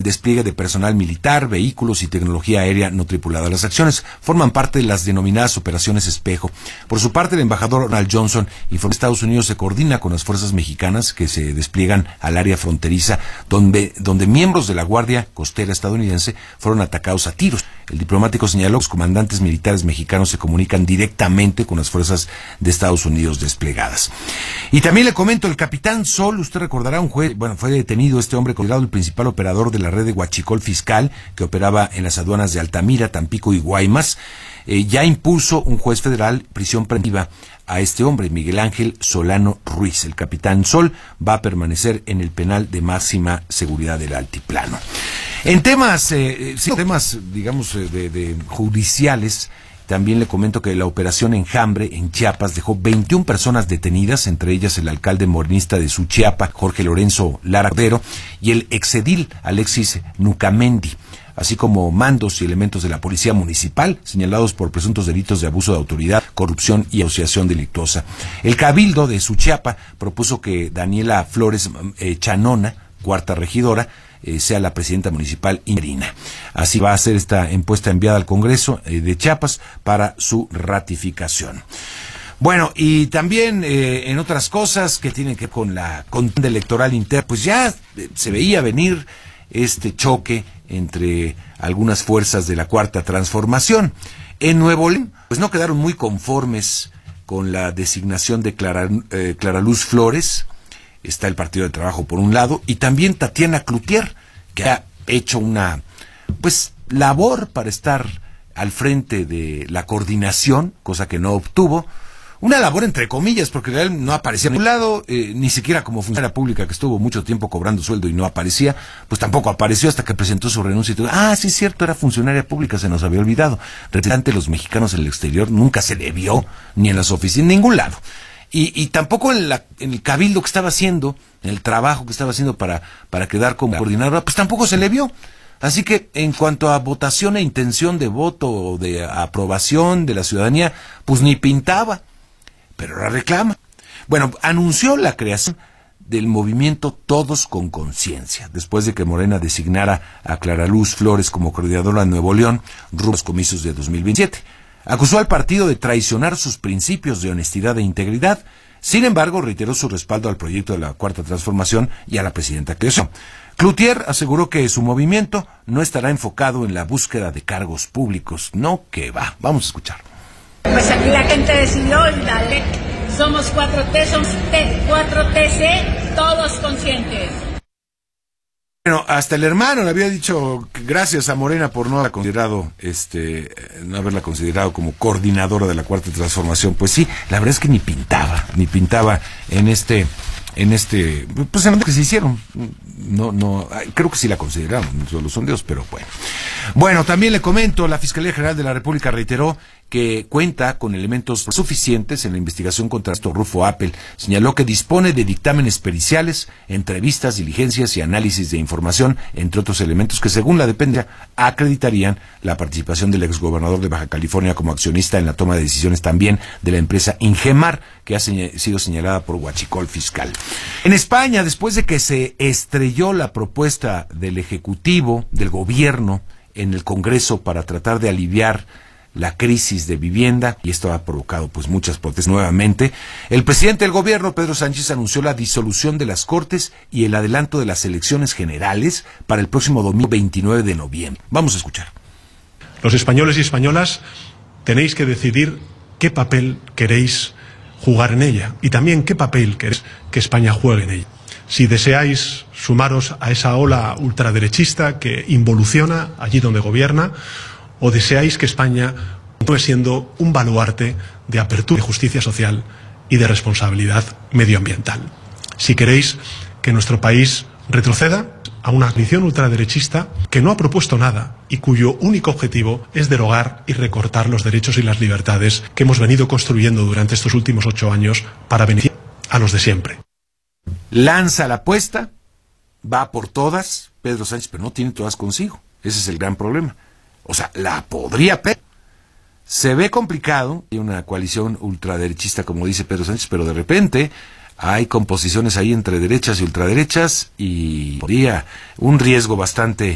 despliegue de personal militar, vehículos y tecnología aérea no tripulada. Las acciones forman parte de las denominadas operaciones espejo. Por su parte, el embajador Ronald Johnson informó que Estados Unidos se coordina con las fuerzas mexicanas que se despliegan al área fronteriza, donde miembros de la Guardia Costera estadounidense fueron atacados a tiros. El diplomático señaló que los comandantes militares mexicanos se comunican directamente con las fuerzas de Estados Unidos desplegadas. Y también le comento, el capitán Sol, usted recordará, fue detenido este hombre considerado el principal operador de la red de huachicol fiscal que operaba en las aduanas de Altamira, Tampico y Guaymas. Ya impuso un juez federal prisión preventiva a este hombre, Miguel Ángel Solano Ruiz. El capitán Sol va a permanecer en el penal de máxima seguridad del Altiplano. En temas, digamos, de judiciales, también le comento que la operación Enjambre en Chiapas dejó 21 personas detenidas, entre ellas el alcalde morenista de Suchiapa, Jorge Lorenzo Lara Cordero, y el exedil Alexis Nucamendi, así como mandos y elementos de la policía municipal señalados por presuntos delitos de abuso de autoridad, corrupción y asociación delictuosa. El cabildo de Suchiapa propuso que Daniela Flores Chanona, cuarta regidora, sea la presidenta municipal interina. Así va a ser esta encuesta enviada al Congreso de Chiapas para su ratificación. Bueno, y también en otras cosas que tienen que ver con la contienda electoral interna, pues ya se veía venir este choque entre algunas fuerzas de la Cuarta Transformación. En Nuevo León, pues no quedaron muy conformes con la designación de Clara Luz Flores. Está el Partido del Trabajo por un lado, y también Tatiana Cloutier, que ha hecho una labor para estar al frente de la coordinación, cosa que no obtuvo. Una labor entre comillas, porque él no aparecía en ningún lado, ni siquiera como funcionaria pública, que estuvo mucho tiempo cobrando sueldo y no aparecía, pues tampoco apareció hasta que presentó su renuncia y todo. Sí, cierto, era funcionaria pública, se nos había olvidado. Representante de los mexicanos en el exterior, nunca se le vio, ni en las oficinas, en ningún lado. Y tampoco en el cabildo que estaba haciendo, en el trabajo que estaba haciendo para quedar como coordinadora, pues tampoco se le vio. Así que en cuanto a votación e intención de voto o de aprobación de la ciudadanía, pues ni pintaba, pero la reclama. Bueno, anunció la creación del movimiento Todos con Conciencia, después de que Morena designara a Clara Luz Flores como coordinadora de Nuevo León, rumbo a los comicios de 2027. Acusó al partido de traicionar sus principios de honestidad e integridad. Sin embargo, reiteró su respaldo al proyecto de la Cuarta Transformación y a la presidenta Cloutier. Cloutier aseguró que su movimiento no estará enfocado en la búsqueda de cargos públicos. No, que va. Vamos a escuchar. Pues aquí la gente decidió y dale. Somos 4T, somos 4TC, todos conscientes. Bueno, hasta el hermano le había dicho gracias a Morena por no haberla considerado como coordinadora de la Cuarta Transformación. Pues sí, la verdad es que ni pintaba en pues en lo que se hicieron. No, creo que sí la consideraron en los sondeos, pero bueno. Bueno, también le comento, la Fiscalía General de la República reiteró que cuenta con elementos suficientes en la investigación contra Rufo Appel. Señaló que dispone de dictámenes periciales, entrevistas, diligencias y análisis de información, entre otros elementos que, según la dependencia, acreditarían la participación del exgobernador de Baja California como accionista en la toma de decisiones también de la empresa Ingemar, que ha sido señalada por huachicol fiscal. En España, después de que se estrelló la propuesta del Ejecutivo, del Gobierno, en el Congreso para tratar de aliviar la crisis de vivienda, y esto ha provocado pues muchas protestas nuevamente, el presidente del gobierno, Pedro Sánchez, anunció la disolución de las Cortes y el adelanto de las elecciones generales para el próximo domingo 29 de noviembre. Vamos a escuchar. Los españoles y españolas tenéis que decidir qué papel queréis jugar en ella y también qué papel queréis que España juegue en ella. Si deseáis sumaros a esa ola ultraderechista que involuciona allí donde gobierna, o deseáis que España continúe siendo un baluarte de apertura, de justicia social y de responsabilidad medioambiental. Si queréis que nuestro país retroceda a una coalición ultraderechista que no ha propuesto nada y cuyo único objetivo es derogar y recortar los derechos y las libertades que hemos venido construyendo durante estos últimos 8 años para beneficiar a los de siempre. Lanza la apuesta, va por todas, Pedro Sánchez, pero no tiene todas consigo. Ese es el gran problema. O sea, la podría perder. Se ve complicado, hay una coalición ultraderechista, como dice Pedro Sánchez, pero de repente hay composiciones ahí entre derechas y ultraderechas y podría un riesgo bastante